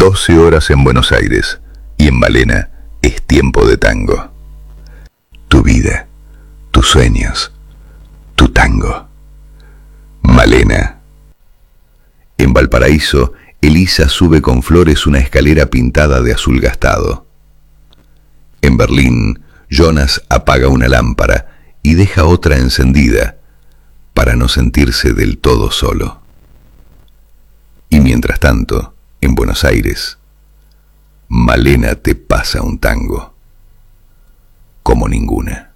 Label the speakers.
Speaker 1: 12 horas en Buenos Aires y en Malena es tiempo de tango. Tu vida, tus sueños, tu tango. Malena. En Valparaíso, Elisa sube con flores una escalera pintada de azul gastado. En Berlín, Jonas apaga una lámpara y deja otra encendida para no sentirse del todo solo. Y mientras tanto, en Buenos Aires, Malena te pasa un tango como ninguna.